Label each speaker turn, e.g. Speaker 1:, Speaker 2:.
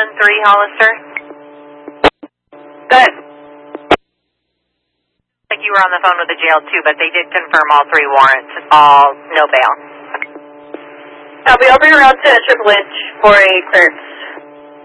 Speaker 1: 3 Hollister.
Speaker 2: Good.
Speaker 1: Like you were on the phone with the jail too, but they did confirm all 3 warrants, all no bail.
Speaker 2: I'll be over your route to Triple H for a clearance.